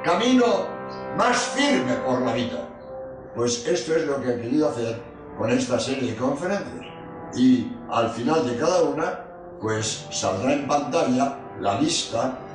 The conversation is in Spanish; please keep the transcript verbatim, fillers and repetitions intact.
camino más firme por la vida. Pues esto es lo que he querido hacer con esta serie de conferencias. Y al final de cada una, pues saldrá en pantalla la lista